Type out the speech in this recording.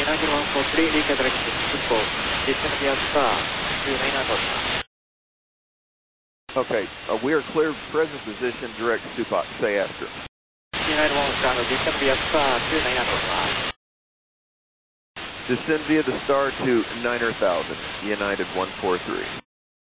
United 143, recap direction, football. Descend via star, 29 Okay, we are clear present position, direct Supak. Say after. United 1 star, descend via star, 29 Descend via the star to 9,000, United 143.